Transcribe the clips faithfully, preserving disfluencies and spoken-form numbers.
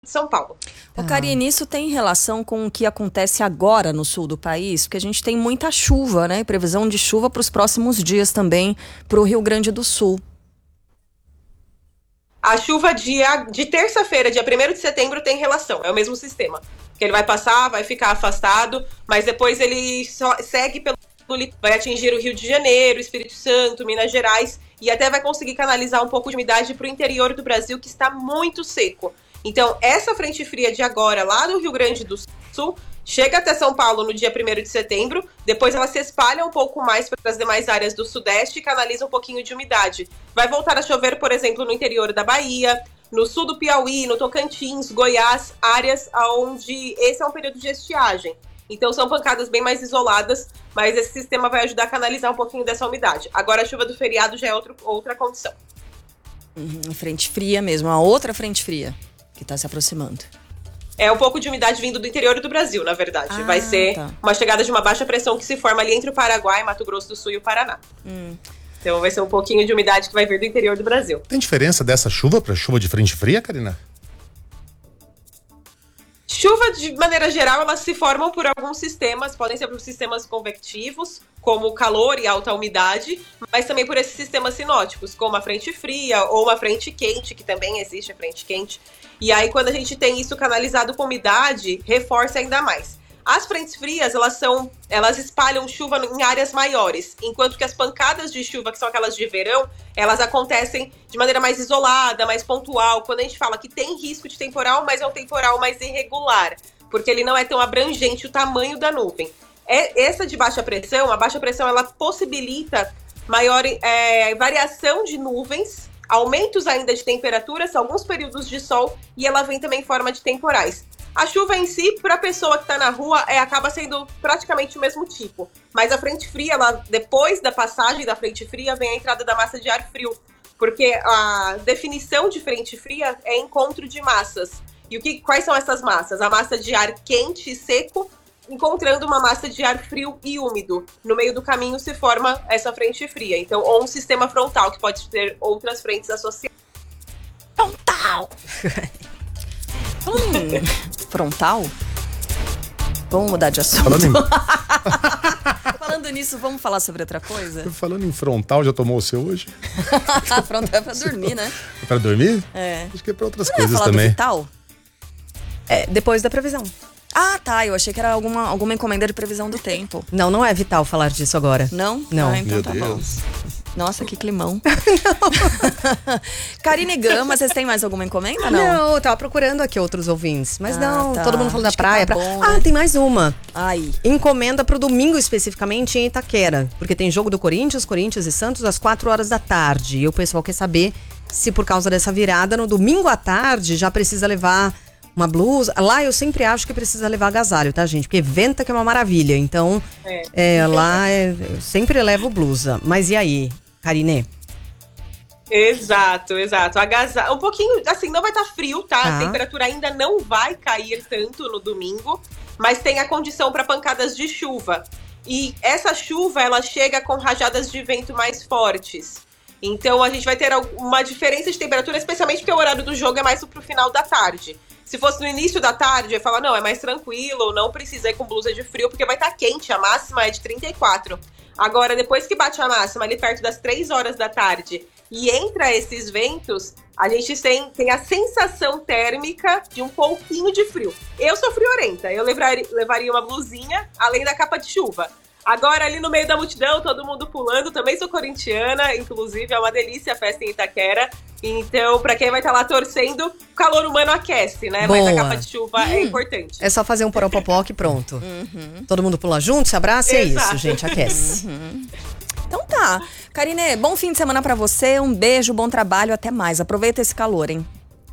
de São Paulo. Ô, Karine, isso tem relação com o que acontece agora no sul do país? Porque a gente tem muita chuva, né? Previsão de chuva para os próximos dias também para o Rio Grande do Sul. A chuva dia, de terça-feira, dia primeiro de setembro, tem relação, é o mesmo sistema. Que ele vai passar, vai ficar afastado, mas depois ele só segue pelo... vai atingir o Rio de Janeiro, Espírito Santo, Minas Gerais, e até vai conseguir canalizar um pouco de umidade para o interior do Brasil, que está muito seco. Então, essa frente fria de agora, lá do Rio Grande do Sul, chega até São Paulo no dia primeiro de setembro, depois ela se espalha um pouco mais para as demais áreas do Sudeste e canaliza um pouquinho de umidade. Vai voltar a chover, por exemplo, no interior da Bahia, no sul do Piauí, no Tocantins, Goiás, áreas onde esse é um período de estiagem. Então são pancadas bem mais isoladas, mas esse sistema vai ajudar a canalizar um pouquinho dessa umidade. Agora a chuva do feriado já é outro, outra condição. Uhum, frente fria mesmo, a outra frente fria que está se aproximando. É um pouco de umidade vindo do interior do Brasil, na verdade. Ah, vai ser tá. uma chegada de uma baixa pressão que se forma ali entre o Paraguai, Mato Grosso do Sul e o Paraná. Hum. Então vai ser um pouquinho de umidade que vai vir do interior do Brasil. Tem diferença dessa chuva para chuva de frente fria, Karina? Chuva, de maneira geral, elas se formam por alguns sistemas, podem ser por sistemas convectivos, como calor e alta umidade, mas também por esses sistemas sinóticos, como a frente fria ou uma frente quente, que também existe a frente quente. E aí, quando a gente tem isso canalizado com umidade, reforça ainda mais. As frentes frias, elas são, elas espalham chuva em áreas maiores, enquanto que as pancadas de chuva, que são aquelas de verão, elas acontecem de maneira mais isolada, mais pontual. Quando a gente fala que tem risco de temporal, mas é um temporal mais irregular, porque ele não é tão abrangente o tamanho da nuvem. É, essa de baixa pressão, a baixa pressão, ela possibilita maior é, variação de nuvens, aumentos ainda de temperaturas, alguns períodos de sol, e ela vem também em forma de temporais. A chuva em si, para a pessoa que está na rua, é, acaba sendo praticamente o mesmo tipo. Mas a frente fria, ela, depois da passagem da frente fria, vem a entrada da massa de ar frio. Porque a definição de frente fria é encontro de massas. E o que, quais são essas massas? A massa de ar quente e seco, encontrando uma massa de ar frio e úmido. No meio do caminho se forma essa frente fria. Então, ou um sistema frontal, que pode ter outras frentes associadas. Frontal! Falando em frontal, vamos mudar de assunto. Falando, em... Falando nisso, vamos falar sobre outra coisa? Falando em frontal, já tomou o seu hoje? Frontal é pra dormir, né? É pra dormir? É. Acho que é pra outras Você coisas não ia falar também. do Vital? É, depois da previsão. Ah, tá. Eu achei que era alguma, alguma encomenda de previsão do tempo. Não, não é vital falar disso agora. Não? Não. Ah, então Meu tá Deus. bom. Nossa, que climão. Karine Gama, vocês têm mais alguma encomenda, não? Não, eu tava procurando aqui outros ouvintes. Mas Ah, não, tá. todo mundo falando Acho da que praia. tá pra- bom, Ah, né? tem mais uma. Ai. Encomenda pro domingo especificamente em Itaquera. Porque tem jogo do Corinthians, Corinthians e Santos às quatro horas da tarde. E o pessoal quer saber se por causa dessa virada, no domingo à tarde, já precisa levar uma blusa. Lá eu sempre acho que precisa levar agasalho, tá, gente? Porque venta que é uma maravilha. Então, É. é, lá é, eu sempre levo blusa. Mas e aí, Karine? Exato, exato. Agasalho, um pouquinho, assim, não vai estar frio, tá? Tá. A temperatura ainda não vai cair tanto no domingo, mas tem a condição para pancadas de chuva. E essa chuva, ela chega com rajadas de vento mais fortes. Então a gente vai ter uma diferença de temperatura, especialmente porque o horário do jogo é mais pro final da tarde. Se fosse no início da tarde, eu ia falar, não, é mais tranquilo, não precisa ir com blusa de frio, porque vai estar quente, a máxima é de trinta e quatro. Agora, depois que bate a máxima, ali perto das três horas da tarde, e entra esses ventos, a gente tem, tem a sensação térmica de um pouquinho de frio. Eu sou friorenta, eu levaria, levaria uma blusinha, além da capa de chuva. Agora, ali no meio da multidão, todo mundo pulando, também sou corintiana, inclusive é uma delícia a festa em Itaquera. Então, pra quem vai estar lá torcendo, o calor humano aquece, né? Boa. Mas a capa de chuva hum. é importante. É só fazer um poropopó que pronto. Uhum. Todo mundo pula junto, se abraça e é Exato. isso, gente, aquece. Uhum. Então tá. Karine, bom fim de semana pra você, um beijo, bom trabalho, até mais. Aproveita esse calor, hein?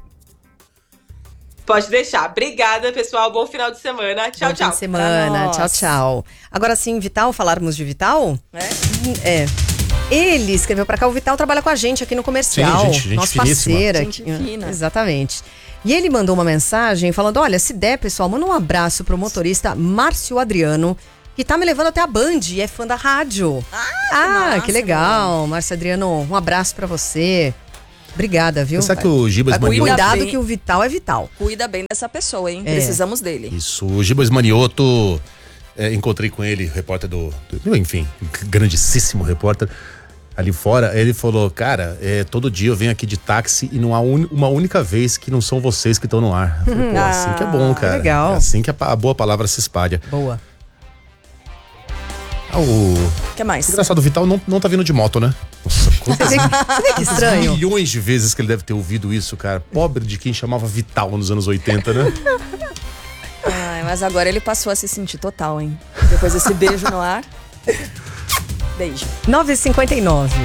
Pode deixar. Obrigada, pessoal. Bom final de semana. Tchau, Bom tchau. fim de semana, Pra tchau, nós. tchau. Agora sim, Vital, falarmos de Vital? É? É. Ele escreveu pra cá, o Vital trabalha com a gente aqui no comercial. Sim, gente, gente nosso finíssima. parceiro Gente aqui. fina. Exatamente. E ele mandou uma mensagem falando, olha, se der, pessoal, manda um abraço pro motorista Márcio Adriano, que tá me levando até a Band e é fã da rádio. Ah, massa, que legal. Márcio Adriano, um abraço pra você. Obrigada, viu? Será que o Gibas Cuida Manioto... Cuidado bem. que o vital é vital. Cuida bem dessa pessoa, hein? É. Precisamos dele. Isso, o Gibas Manioto, é, encontrei com ele, repórter do, do... Enfim, grandíssimo repórter. Ali fora, ele falou, cara, é, todo dia eu venho aqui de táxi e não há un, uma única vez que não são vocês que estão no ar. Eu falei, pô, Ah, assim que é bom, cara. legal. É assim que a, a boa palavra se espalha. Boa. Ah, o... O que mais? Engraçado, o Vital não, não tá vindo de moto, né? Nossa, Você quantas vê, você vê que estranho? milhões de vezes que ele deve ter ouvido isso, cara. Pobre de quem chamava Vital nos anos oitenta, né? Ai, mas agora ele passou a se sentir total, hein? Depois desse beijo no ar. Beijo. nove e cinquenta e nove.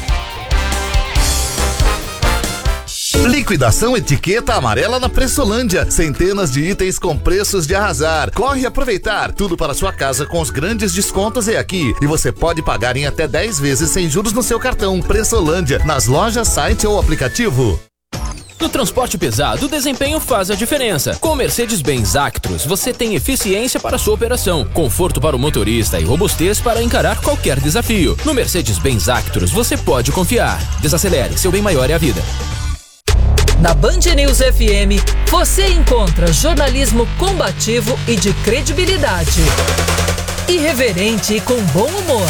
Liquidação Etiqueta Amarela na Pressolândia. Centenas de itens com preços de arrasar. Corre aproveitar. Tudo para sua casa com os grandes descontos é aqui. E você pode pagar em até dez vezes sem juros no seu cartão. Pressolândia, nas lojas, site ou aplicativo. No transporte pesado, o desempenho faz a diferença. Com o Mercedes-Benz Actros, você tem eficiência para sua operação, conforto para o motorista e robustez para encarar qualquer desafio. No Mercedes-Benz Actros, você pode confiar. Desacelere, seu bem maior é a vida. Na Band News F M, você encontra jornalismo combativo e de credibilidade. Irreverente e com bom humor.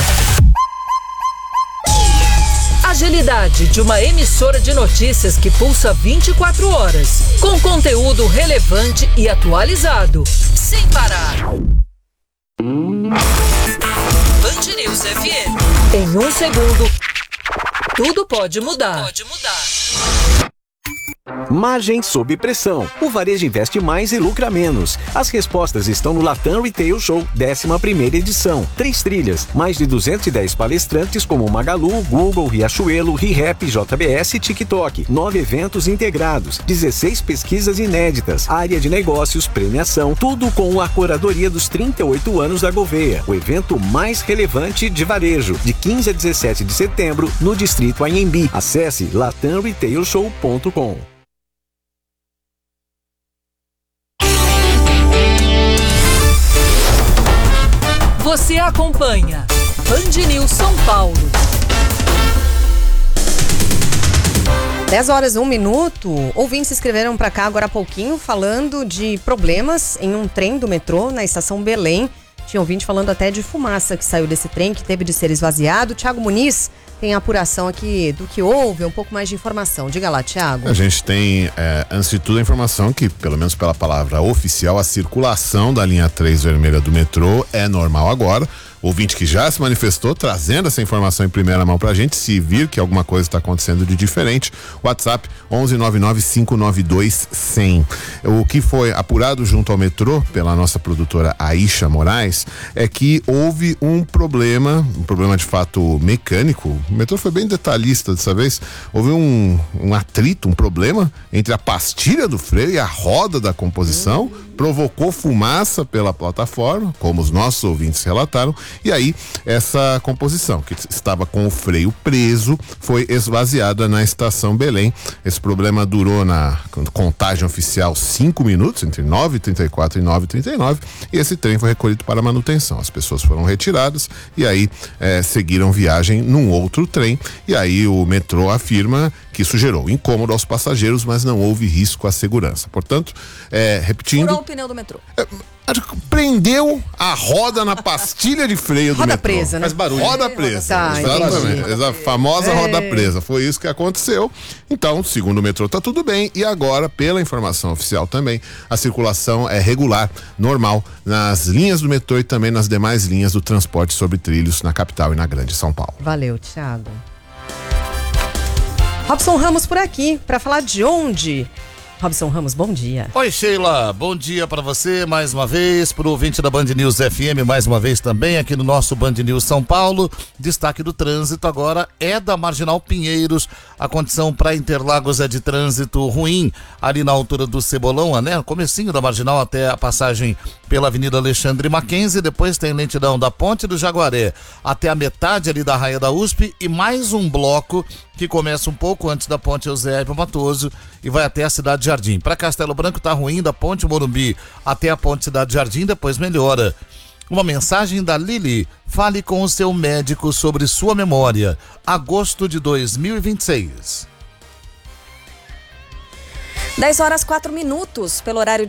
Agilidade de uma emissora de notícias que pulsa vinte e quatro horas, com conteúdo relevante e atualizado, sem parar. Band News F M. Em um segundo, tudo pode mudar. Pode mudar. Margem sob pressão. O varejo investe mais e lucra menos. As respostas estão no Latam Retail Show, décima primeira edição. Três trilhas, mais de duzentos e dez palestrantes como Magalu, Google, Riachuelo, ReHap, J B S e TikTok. Nove eventos integrados, dezesseis pesquisas inéditas, área de negócios, premiação, tudo com a curadoria dos trinta e oito anos da Gouveia. O evento mais relevante de varejo, de quinze a dezessete de setembro, no Distrito Anhembi. Acesse latam retail show ponto com. Você acompanha Band News São Paulo. dez horas e um minuto. Ouvintes se escreveram para cá agora há pouquinho falando de problemas em um trem do metrô na estação Belém. Tinha ouvinte falando até de fumaça que saiu desse trem, que teve de ser esvaziado. Tiago Muniz tem a apuração aqui do que houve, um pouco mais de informação. Diga lá, Tiago. A gente tem, é, antes de tudo, a informação que, pelo menos pela palavra oficial, a circulação da linha três vermelha do metrô é normal agora. Ouvinte que já se manifestou, trazendo essa informação em primeira mão pra gente, se vir que alguma coisa está acontecendo de diferente, WhatsApp onze nove nove cinco nove dois cem. O que foi apurado junto ao metrô pela nossa produtora Aisha Moraes é que houve um problema, um problema de fato mecânico. O metrô foi bem detalhista dessa vez. Houve um, um atrito, um problema entre a pastilha do freio e a roda da composição, provocou fumaça pela plataforma, como os nossos ouvintes relataram, e aí essa composição, que estava com o freio preso, foi esvaziada na estação Belém. Esse problema durou, na contagem oficial, cinco minutos, entre nove e trinta e quatro e nove e trinta e nove, e esse trem foi recolhido para manutenção. As pessoas foram retiradas e aí é, seguiram viagem num outro trem, e aí o metrô afirma que isso gerou incômodo aos passageiros, mas não houve risco à segurança. Portanto, é, repetindo... Furou o pneu do metrô. É, prendeu a roda na pastilha de freio do Roda metrô. presa, né? Faz barulho. Roda presa. Tá, exatamente. entendi. A famosa É. roda presa. Foi isso que aconteceu. Então, segundo o metrô, tá tudo bem. E agora, pela informação oficial também, a circulação é regular, normal, nas linhas do metrô e também nas demais linhas do transporte sobre trilhos na capital e na Grande São Paulo. Valeu, Thiago. Robson Ramos por aqui, para falar de onde? Robson Ramos, bom dia. Oi, Sheila, bom dia pra você mais uma vez, pro ouvinte da Band News F M mais uma vez também aqui no nosso Band News São Paulo. Destaque do trânsito agora é da Marginal Pinheiros. A condição para Interlagos é de trânsito ruim ali na altura do Cebolão, né? Comecinho da Marginal até a passagem pela Avenida Alexandre Mackenzie. Depois tem lentidão da Ponte do Jaguaré até a metade ali da Raia da U S P e mais um bloco que começa um pouco antes da Ponte Eusébio Matoso e vai até a Cidade Jardim. Para Castelo Branco tá ruim da Ponte Morumbi até a Ponte Cidade Jardim, depois melhora. Uma mensagem da Lili: fale com o seu médico sobre sua memória. Agosto de dois mil e vinte e seis. dez horas quatro minutos pelo horário